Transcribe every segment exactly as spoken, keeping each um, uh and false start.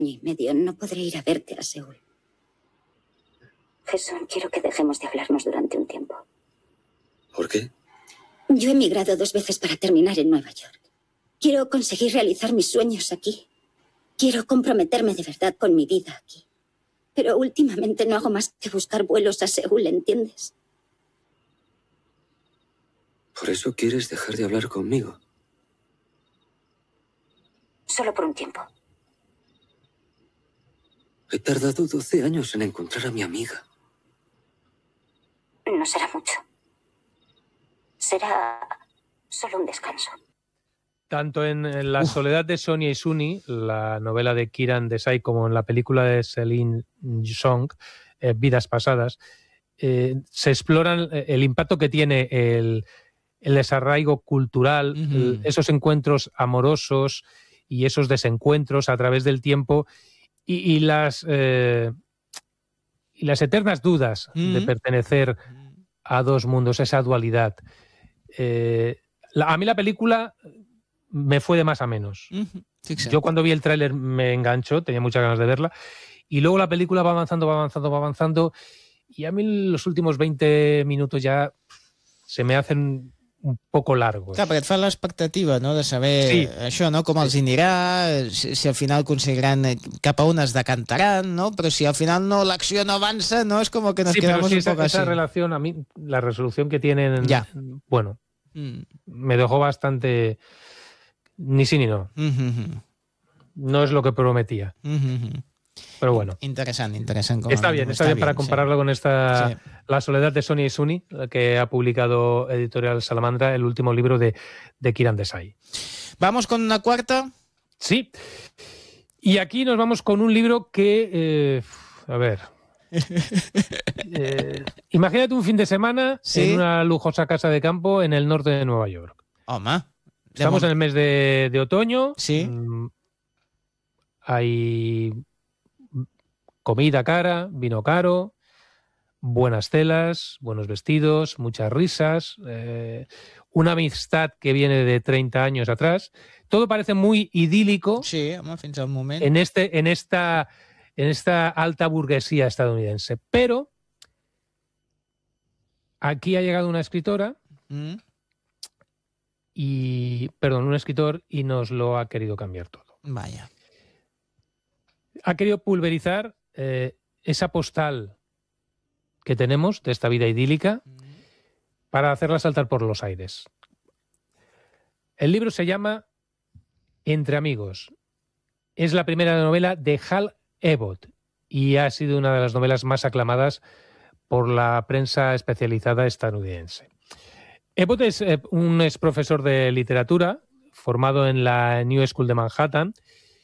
y medio no podré ir a verte a Seúl. Jason, quiero que dejemos de hablarnos durante un tiempo. ¿Por qué? Yo he emigrado dos veces para terminar en Nueva York. Quiero conseguir realizar mis sueños aquí. Quiero comprometerme de verdad con mi vida aquí. Pero últimamente no hago más que buscar vuelos a Seúl, ¿entiendes? ¿Por eso quieres dejar de hablar conmigo? Solo por un tiempo. He tardado doce años en encontrar a mi amiga. No será mucho. Será solo un descanso. Tanto en La soledad de Sonia y Suni, la novela de Kiran Desai, como en la película de Celine Song, eh, Vidas pasadas, eh, se exploran el impacto que tiene el, el desarraigo cultural, Uh-huh. el, esos encuentros amorosos y esos desencuentros a través del tiempo y, y, las, eh, y las eternas dudas uh-huh. de pertenecer a dos mundos, esa dualidad. Eh, la, a mí la película me fue de más a menos. Uh-huh. Yo cuando vi el tráiler me enganchó, tenía muchas ganas de verla, y luego la película va avanzando, va avanzando, va avanzando, y a mí los últimos veinte minutos ya se me hacen un poco largos. Clar, perquè et fa l'expectativa, no?, de saber sí. això, no?, com els hi anirà, si, si al final aconseguiran cap a on es decantaran, no?, però si al final no, l'acció no avança, no, es como que nos sí, quedamos sí, un esa, poco así. Esa relación, a mí, la resolución que tienen, ya. bueno, mm. me dejó bastante ni sí ni no. Mm-hmm. No es lo que prometía. Mm-hmm. Pero bueno. Interesante, interesante. Está bien, está, está bien, bien para compararlo sí. con esta sí. La soledad de Sonia y Suni, que ha publicado Editorial Salamandra, el último libro de, de Kiran Desai. ¿Vamos con una cuarta? Sí. Y aquí nos vamos con un libro que, eh, a ver... eh, imagínate un fin de semana ¿sí? en una lujosa casa de campo en el norte de Nueva York. Home. Estamos en el mes de, de otoño. Sí. Mm, hay... comida cara, vino caro, buenas telas, buenos vestidos, muchas risas, eh, una amistad que viene de treinta años atrás. Todo parece muy idílico sí, fins al moment. En, este, en, esta, en esta alta burguesía estadounidense. Pero aquí ha llegado una escritora mm. y, perdón, un escritor y nos lo ha querido cambiar todo. Vaya. Ha querido pulverizar Eh, esa postal que tenemos de esta vida idílica para hacerla saltar por los aires. El libro se llama Entre amigos. Es la primera novela de Hal Elrod y ha sido una de las novelas más aclamadas por la prensa especializada estadounidense. Elrod es eh, un ex profesor de literatura formado en la New School de Manhattan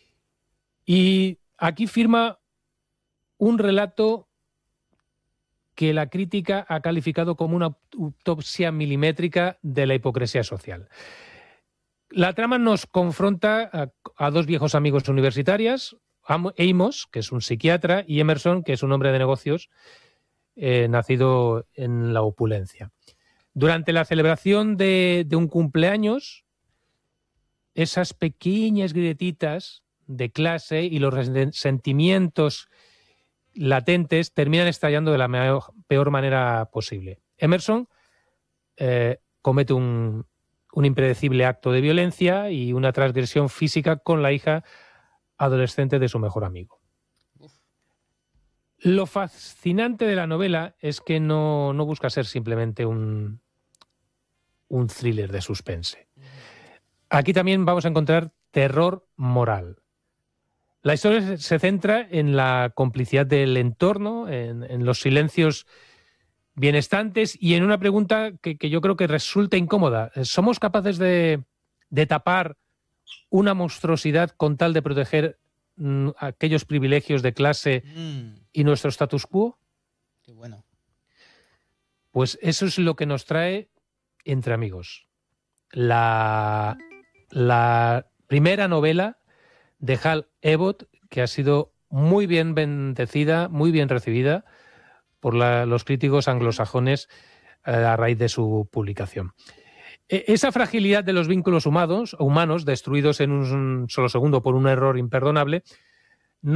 y aquí firma un relato que la crítica ha calificado como una autopsia milimétrica de la hipocresía social. La trama nos confronta a, a dos viejos amigos universitarios, Amos, que es un psiquiatra, y Emerson, que es un hombre de negocios eh, nacido en la opulencia. Durante la celebración de, de un cumpleaños, esas pequeñas grietitas de clase y los resentimientos latentes terminan estallando de la peor manera posible. Emerson eh, comete un, un impredecible acto de violencia y una transgresión física con la hija adolescente de su mejor amigo. Uf. Lo fascinante de la novela es que no, no busca ser simplemente un, un thriller de suspense. Aquí también vamos a encontrar terror moral. La historia se centra en la complicidad del entorno, en, en los silencios bienestantes y en una pregunta que, que yo creo que resulta incómoda. ¿Somos capaces de, de tapar una monstruosidad con tal de proteger mm, aquellos privilegios de clase mm. y nuestro status quo? Qué bueno. Pues eso es lo que nos trae Entre amigos. La, la primera novela de Hal Elrod, que ha sido muy bien bendecida, muy bien recibida por la, los críticos anglosajones eh, a raíz de su publicación. E- esa fragilidad de los vínculos humanos, humanos, destruidos en un solo segundo por un error imperdonable,